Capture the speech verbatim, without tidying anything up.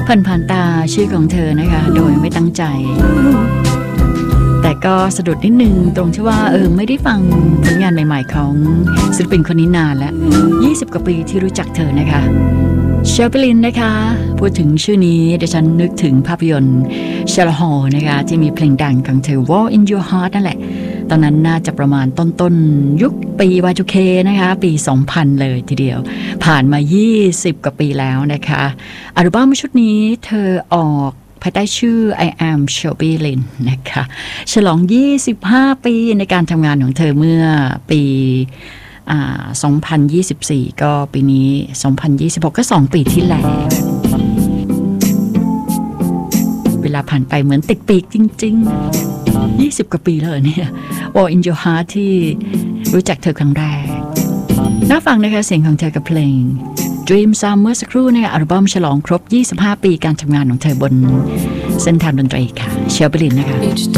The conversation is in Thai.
ผ่านผ่านตาชื่อของเธอนะคะโดยไม่ตั้งใจแต่ก็สะดุดนิดนึงตรงที่ว่าเออไม่ได้ฟังผลงานใหม่ๆของศิลปินคนนี้นานแล้วยี่สิบกว่าปีที่รู้จักเธอนะคะเชลปิลินนะคะพูดถึงชื่อนี้ดิฉันนึกถึงภาพยนตร์เชลฮอลนะคะที่มีเพลงดังของเธอ War in Your Heart นั่นแหละตอนนั้นน่าจะประมาณต้นๆยุคปี วาย ทู เค นะคะปีสองพันเลยทีเดียวผ่านมายี่สิบกว่าปีแล้วนะคะอัลบั้มชุดนี้เธอออกภายใต้ชื่อ I am Shelby Lynn นะคะฉลองยี่สิบห้าปีในการทำงานของเธอเมื่อปีอ่าสองพันยี่สิบสี่ก็ปีนี้สองพันยี่สิบหกก็สองปีที่แล้วเวลาผ่านไปเหมือนติดปีกจริงๆยี่สิบกว่าปีแล้วเนี่ย War in Your Heart ที่รู้จักเธอครั้งแรกน่าฟังนะคะเสียงของเธอกับเพลง Dream Summer เมื่อสักครู่ในอัลบั้มฉลองครบยี่สิบห้าปีการทำงานของเธอบนเส้นทางดนตรีค่ะเชลบิลินนะคะ